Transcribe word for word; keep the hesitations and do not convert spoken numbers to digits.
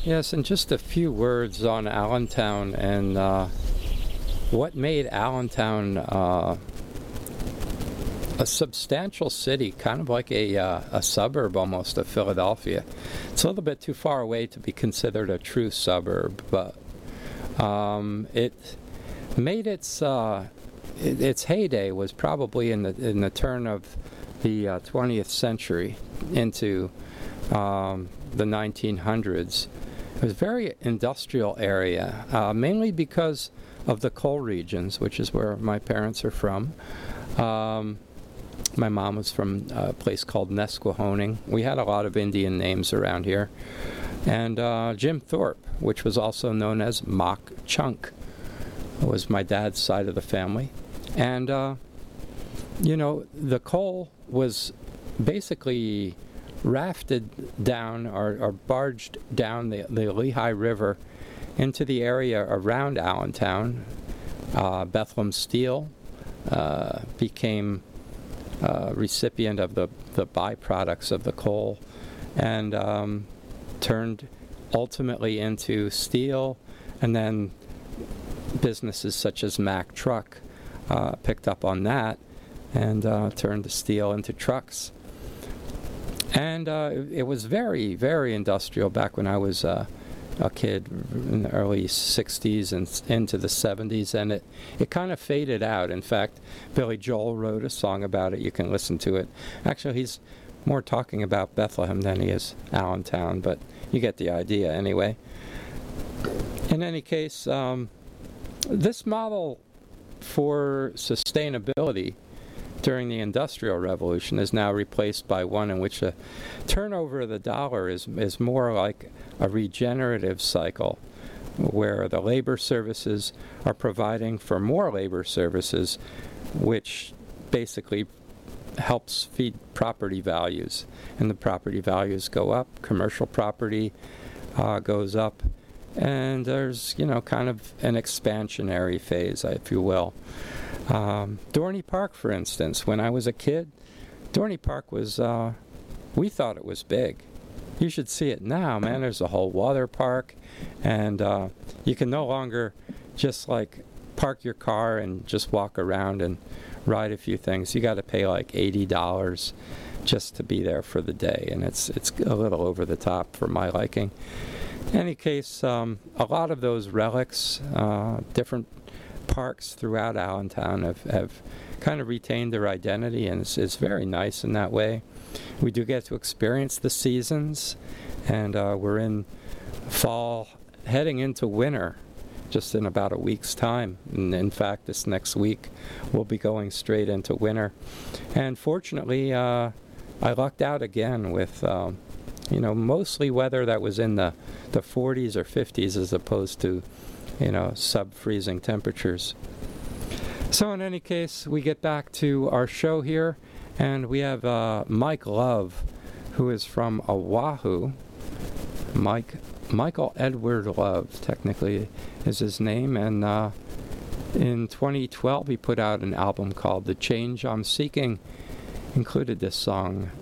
Yes, and just a few words on Allentown and uh, what made Allentown uh, a substantial city, kind of like a, uh, a suburb almost of Philadelphia. It's a little bit too far away to be considered a true suburb, but um, it made its uh, it, its heyday was probably in the in the turn of the uh, twentieth century into um, the nineteen hundreds. It was a very industrial area, uh, mainly because of the coal regions, which is where my parents are from. Um, my mom was from a place called Nesquehoning. We had a lot of Indian names around here. And uh, Jim Thorpe, which was also known as Mock Chunk, was my dad's side of the family. And, uh, you know, the coal was basically rafted down or, or barged down the, the Lehigh River into the area around Allentown. Uh, Bethlehem Steel uh, became a recipient of the, the byproducts of the coal and um, turned ultimately into steel, and then businesses such as Mack Truck uh, picked up on that and uh, turned the steel into trucks. And uh, it was very, very industrial back when I was uh, a kid in the early sixties and into the seventies, and it, it kind of faded out. In fact, Billy Joel wrote a song about it. You can listen to it. Actually, he's more talking about Bethlehem than he is Allentown, but you get the idea anyway. In any case, um, this model for sustainability during the Industrial Revolution is now replaced by one in which the turnover of the dollar is is more like a regenerative cycle, where the labor services are providing for more labor services, which basically helps feed property values. And the property values go up, commercial property uh, goes up, and there's, you know, kind of an expansionary phase, if you will. Um, Dorney Park, for instance, when I was a kid, Dorney Park was, uh, we thought it was big. You should see it now, man. There's a whole water park, and uh, you can no longer just like park your car and just walk around and ride a few things. You got to pay like eighty dollars just to be there for the day, and it's it's a little over the top for my liking. In any case, um, a lot of those relics, uh, different parks throughout Allentown have, have kind of retained their identity, and it's, it's very nice in that way. We do get to experience the seasons, and uh, we're in fall, heading into winter, just in about a week's time. And in fact, this next week, we'll be going straight into winter. And fortunately, uh, I lucked out again with, uh, you know, mostly weather that was in the, the forties or fifties as opposed to, you know, sub-freezing temperatures. So in any case, we get back to our show here, and we have uh, Mike Love, who is from Oahu. Mike, Michael Edward Love, technically, is his name, and uh, in twenty twelve he put out an album called The Change I'm Seeking, included this song,